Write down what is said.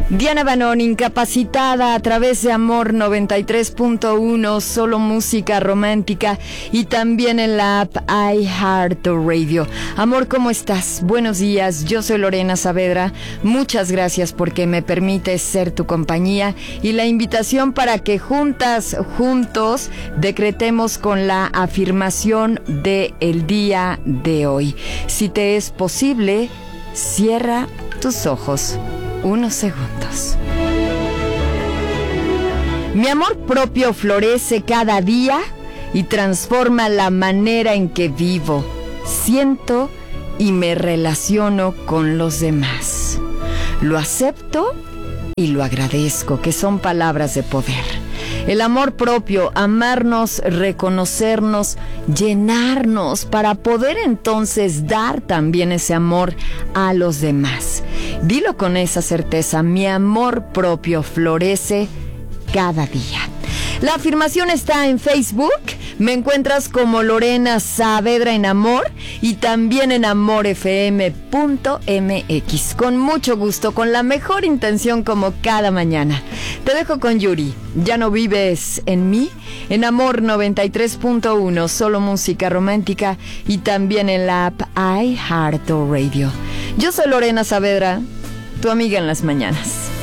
Diana Banón, incapacitada, a través de Amor 93.1, solo música romántica, y también en la app iHeartRadio. Amor, ¿cómo estás? Buenos días, yo soy Lorena Saavedra. Muchas gracias porque me permites ser tu compañía y la invitación para que juntos, decretemos con la afirmación del día de hoy. Si te es posible, cierra tus ojos unos segundos. Mi amor propio florece cada día y transforma la manera en que vivo, siento y me relaciono con los demás. Lo acepto y lo agradezco, que son palabras de poder. El amor propio, amarnos, reconocernos, llenarnos para poder entonces dar también ese amor a los demás. Dilo con esa certeza: mi amor propio florece cada día. La afirmación está en Facebook. Me encuentras como Lorena Saavedra en Amor y también en amorfm.mx. Con mucho gusto, con la mejor intención como cada mañana. Te dejo con Yuri. Ya no vives en mí, en Amor 93.1, solo música romántica, y también en la app iHeartRadio. Yo soy Lorena Saavedra, tu amiga en las mañanas.